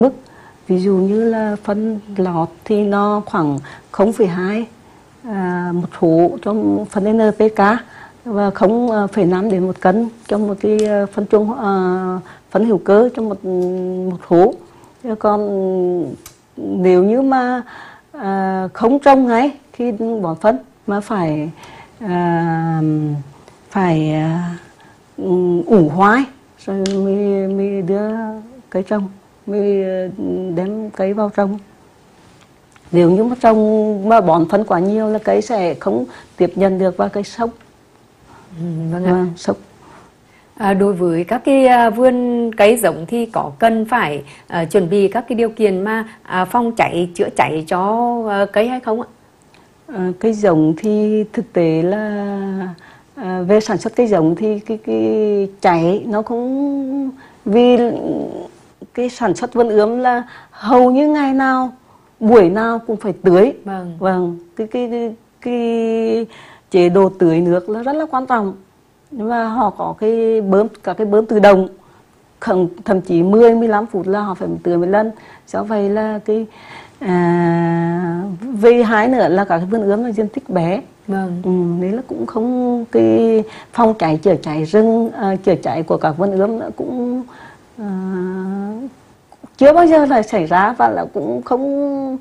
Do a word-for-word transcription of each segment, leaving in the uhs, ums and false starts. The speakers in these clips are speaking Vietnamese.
mức. Ví dụ như là phân lót thì nó khoảng không phẩy hai à, một hũ trong phân en pê ca và không phẩy năm đến một cân trong một cái phân chung à, phân hữu cơ trong một một hũ. Còn nếu như mà à, không trồng ngay khi bỏ phân mà phải à, phải à, ủ hoai rồi mới, mới đưa cây trồng, mới đem cây vào trồng. Nếu như mà trồng mà bón phân quá nhiều là cây sẽ không tiếp nhận được và cây sốc. Ừ, vâng ạ. À, sốc. À, đối với các cái vườn cây giống thì có cần phải uh, chuẩn bị các cái điều kiện mà uh, phòng cháy chữa cháy cho uh, cây hay không ạ? À, cây giống thì thực tế là à, về sản xuất cây giống thì cái cái cháy nó cũng, vì cái sản xuất vườn ươm là hầu như ngày nào buổi nào cũng phải tưới. Vâng. Vâng, cái cái cái, cái chế độ tưới nước là rất là quan trọng. Nhưng mà họ có cái bơm, cả cái bơm tự động, thậm chí mười mười lăm phút là họ phải tưới một lần. Do vậy là cái à, về hai nữa là cả cái vườn ươm là diện tích bé. Vâng. Ừ, đấy là cũng không, cái phòng cháy chữa cháy rừng, à, chữa cháy của các vườn ươm cũng à, chưa bao giờ là xảy ra và là cũng không.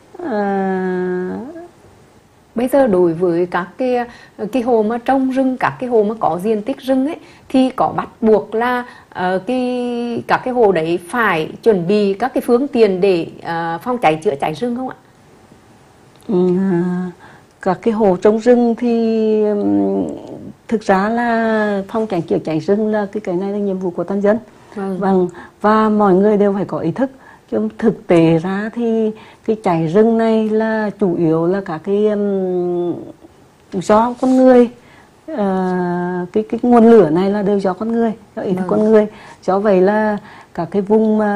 À... Bây giờ đối với các cái cái hồ mà trồng rừng, các cái hồ mà có diện tích rừng ấy thì có bắt buộc là uh, cái các cái hồ đấy phải chuẩn bị các cái phương tiện để uh, phòng cháy chữa cháy rừng không ạ? Ừ, các cái hồ trồng rừng thì um, thực ra là phòng cháy chữa cháy rừng là cái cái này là nhiệm vụ của toàn dân. Vâng. Vâng, và mọi người đều phải có ý thức. Chứ thực tế ra thì cái cháy rừng này là chủ yếu là cả cái um, do con người. Uh, cái cái nguồn lửa này là đều do con người, do ý thức con người. Do vậy là cả cái vùng uh,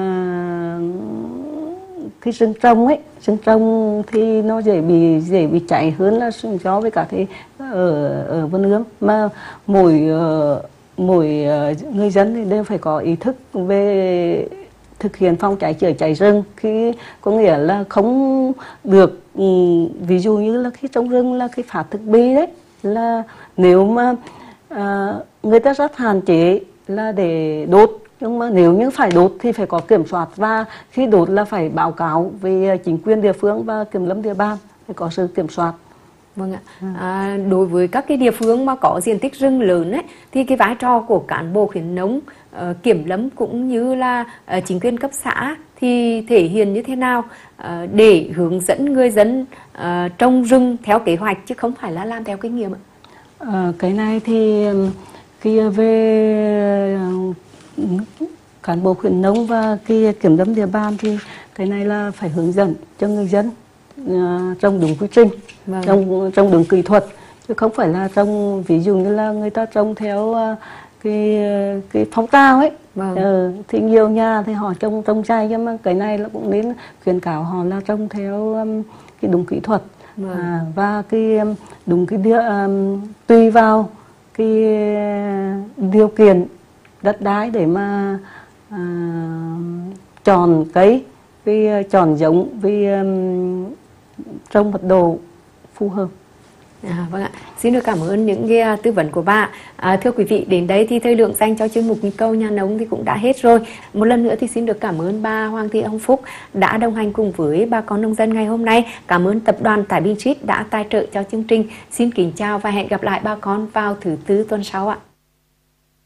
cái rừng trồng ấy, rừng trồng thì nó dễ bị dễ bị cháy hơn là do với cả cái ở ở vườn ươm. Mà mỗi uh, mỗi uh, người dân thì đều phải có ý thức về thực hiện phòng cháy chữa cháy rừng, khi có nghĩa là không được, ví dụ như là khi trồng rừng là cái phạt thực bì đấy, là nếu mà à, người ta rất hạn chế là để đốt, nhưng mà nếu như phải đốt thì phải có kiểm soát, và khi đốt là phải báo cáo về chính quyền địa phương và kiểm lâm địa bàn, phải có sự kiểm soát. Vâng ạ. À, đối với các cái địa phương mà có diện tích rừng lớn ấy, thì cái vai trò của cán bộ khuyến nông, uh, kiểm lâm cũng như là uh, chính quyền cấp xã thì thể hiện như thế nào uh, để hướng dẫn người dân uh, trồng rừng theo kế hoạch chứ không phải là làm theo kinh nghiệm ạ? À, cái này thì khi về cán bộ khuyến nông và cái kiểm lâm địa bàn thì cái này là phải hướng dẫn cho người dân uh, trồng đúng quy trình. Vâng. Trồng trồng đúng kỹ thuật, chứ không phải là trồng ví dụ như là người ta trồng theo uh, cái cái phong trào ấy. Vâng. Ừ, thì nhiều nhà thì họ trồng trồng chay, nhưng mà cái này là cũng nên khuyến cáo họ là trồng theo um, cái đúng kỹ thuật. Vâng. À, và cái um, đúng cái điều, um, tùy vào cái điều kiện đất đai để mà uh, chọn cây, vì chọn giống, vì um, trồng mật độ phù hợp. À, vâng ạ. Xin được cảm ơn những cái tư vấn của bà. À, thưa quý vị, đến đây thì thời lượng dành cho chuyên mục Nhịp Cầu Nhà Nông thì cũng đã hết rồi. Một lần nữa thì xin được cảm ơn bà Hoàng Thị Hồng Phúc đã đồng hành cùng với bà con nông dân ngày hôm nay. Cảm ơn tập đoàn Thái Bình Seed đã tài trợ cho chương trình. Xin kính chào và hẹn gặp lại bà con vào thứ tư tuần sau ạ.